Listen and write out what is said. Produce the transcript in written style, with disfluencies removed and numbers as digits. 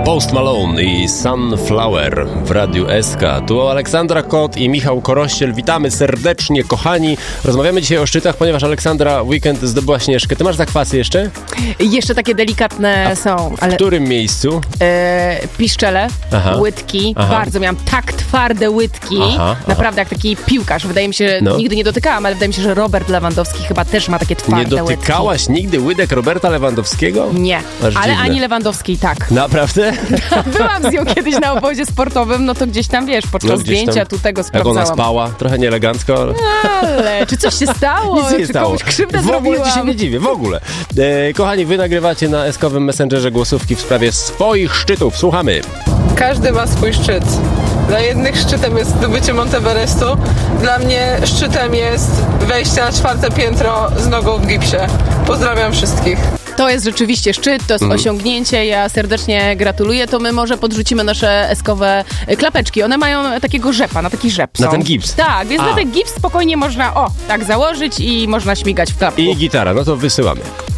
Post Malone i Sunflower w Radiu SK. Tu Aleksandra Kot i Michał Korościel. Witamy serdecznie, kochani. Rozmawiamy dzisiaj o szczytach, ponieważ Aleksandra weekend zdobyła Śnieżkę. Ty masz zakwasy jeszcze? Jeszcze takie delikatne są. W którym miejscu? Piszczele, łydki. Bardzo miałam tak twarde łydki. Naprawdę jak taki piłkarz. Wydaje mi się, nigdy nie dotykałam, ale wydaje mi się, że Robert Lewandowski chyba też ma takie twarde łydki. Nie dotykałaś nigdy łydek Roberta Lewandowskiego? Nie, ale Ani Lewandowskiej tak. Naprawdę? Byłam z nią kiedyś na obozie sportowym, no to gdzieś tam, wiesz, podczas zdjęcia tu tego sprawdzałam. Jak ona spała, trochę nieelegancko, ale czy coś się stało? Nic nie czy stało. komuś krzywdę zrobiłam? W ogóle zrobiłam? ci się nie dziwię, w ogóle. Kochani, wy nagrywacie na S-kowym Messengerze głosówki w sprawie swoich szczytów. Słuchamy. Każdy ma swój szczyt. Dla jednych szczytem jest zdobycie Monteverestu, dla mnie szczytem jest wejście na 4. piętro z nogą w gipsie. Pozdrawiam wszystkich. To jest rzeczywiście szczyt, to jest osiągnięcie, ja serdecznie gratuluję, to my może podrzucimy nasze eskowe klapeczki, one mają takiego rzepa, na taki rzep są. Na ten gips? Tak, więc na ten gips spokojnie można, tak założyć i można śmigać w klapku. I gitara, no to wysyłamy.